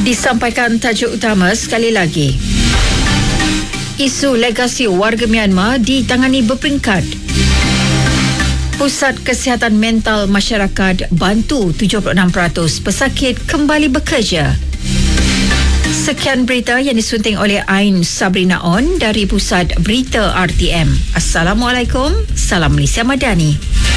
Disampaikan tajuk utama sekali lagi. Isu legasi warga Myanmar ditangani berperingkat. Pusat Kesihatan Mental Masyarakat bantu 76% pesakit kembali bekerja. Sekian berita yang disunting oleh Ain Sabrina On dari Pusat Berita RTM. Assalamualaikum, salam Malaysia Madani.